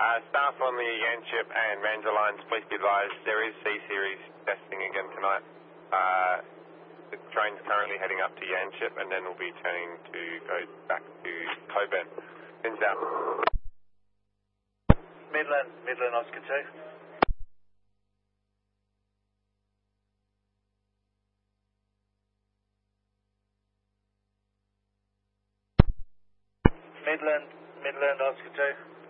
Staff on the Yanchep and Ranger lines, please be advised there is C-Series testing again tonight. The train's currently heading up to Yanchep and then we'll be turning to go back to Coburn. Fins out. Midland Oscar 2. Midland Oscar 2.